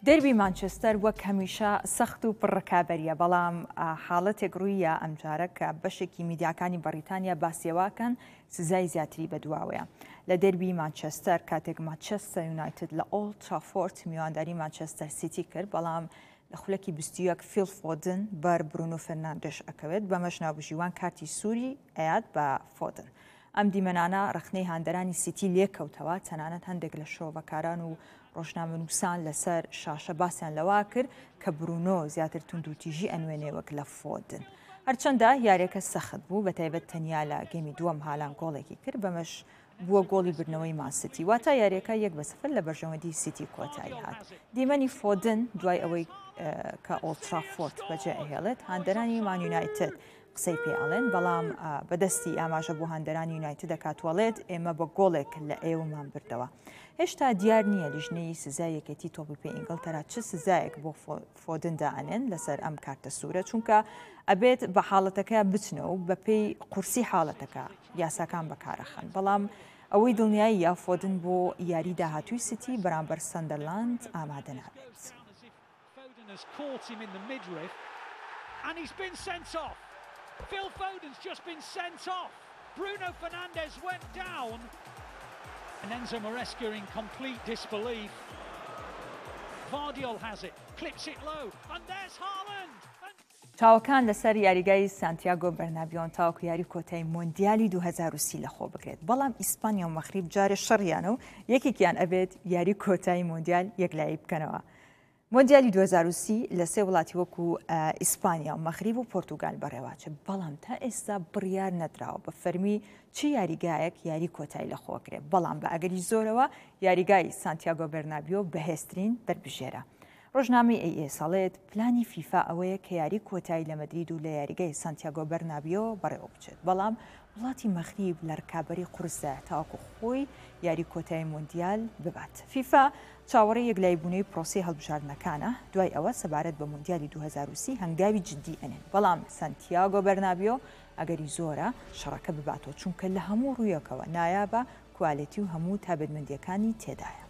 دەربی مانچستەر وەک هەمیشە سەخت و پڕڕکابەریە، بەڵام حاڵەتێک ڕوویە ئەمجارە کە بەشێکی میدیاکانی بەریتانیا باسیێواکەن سزای زیاتری بەدواوەیە. لە دەربی مانچستەر کاتێک مانچستەر یونایتد لە ئۆڵد ترافۆرد میوانداری مانچستەر سیتی کرد، بەڵام لە خولەکی 21 فیل فۆدن بەر برونۆ فەرناندێش ئەکەوێت، بەمەش ناوبژیوان کارتی سووری ئەیات بە فۆدن. ئەم دیمەنانە ڕخنەی هاندەرانی سیتی لێکەوتەوە، تەنانەت هەندێک لە شۆڤەکاران و ڕۆژنامەنووسان لەسەر شاشە باسییان لەوا کرد کە برونۆ زیاتر توندوتیژی ئەنوێنێ وەک لە فۆدن. هەرچەندە یاریەکە سەخت بوو، بەتایبەت تەنیا لە گەمی دووەم هاڵان گۆڵێکی کرد، بەمەش بووە گۆڵی برنەوەی ماسیتی، واتە یاریەکە 1-0 لە بەرژەوەندی سیتی کۆتایی هات. دیمەنی فۆدن دوای ئەوەی کە ئۆڵد ترافۆرد بەجێ ئەهێڵێت، هاندەرانی مان یونایتد قسەی پێ ئەڵێن، بەڵام بەدەستی ئاماژە بۆ هاندەرانی یونایتد دەکاتوەڵێت ئێمە بە گۆڵێک لە ئێوەمان بردەوە. هێشتا دیار نییە لیژنەی سزای یەکێتی تۆپی پێ ئینگلتەرا چ سزایەک بۆ فۆدن دائەنێن لەسەر ئەم کارتە سوورە، چونکە ئەبێت بە حاڵەتەکە بچنەوە و بەپێی قورسی حاڵەتەکە یاساکان بەکارەخەن. بەڵام ئەوەی دڵنیایی یا فۆدن بۆ یاری داهاتووی سیتی بەرامبەر سەندەرلاند ئامادە نابێت. Phil Foden's just been sent off. Bruno Fernandes went down. And Enzo Maresca in complete disbelief. Vardiol has it, clips it low, and there's Haaland. چاوەکان لەسەر یاریگای سانتیاگۆ بەرنابیۆن تاوەکو یاری کۆتایی مۆندیالی 2030 لەخۆ بگرێت، بەڵام ئیسپانیا و مەغریب جارێ شەڕیانە و یەکێکیان ئەبێت یاری کۆتایی مۆندیال یەکلایی بکەنەوە. مۆندیالی 2030 لە سێ وڵاتی وەکو ئیسپانیا و مەغریب و پۆرتوگال بەڕێواچێت، بەڵام تا ئێستا بڕیار نەدراوە بە فەرمی چی یاریگایەک یاری کۆتایی لەخۆگرێت، بەڵام بە ئەگەری زۆرەوە یاریگای سانتیاگۆ بەرنابیۆ بەهێزترین بەربژێرە. ڕۆژنامەی AS ساڵێت پلانی فیفا ئەوەیە کە یاری کۆتایی لە مەدرید و لە یاریگای سانتیاگۆ بەرنابیۆ بەڕێوە بچێت، بەڵام وڵاتی مەغریب لە ڕکابەری قورسە تاوەکو خۆی یاری کۆتایی مۆندیال ببات. فیفا چاوەڕێی یەکلایبوونەوەی پرۆسی هەڵبژاردنەکانە دوای ئەوە سەبارەت بە مۆندیالی 2030 هەنگاوی جدی ئەنێن، بەڵام سانتیاگۆ بەرنابیۆ ئەگەری زۆرە شەڕەکە بباتەوە، چونکە لە هەموو ڕوویەکەوە نایابە کوالیتی و هەموو تایبەتمەندیەکانی تێدایە.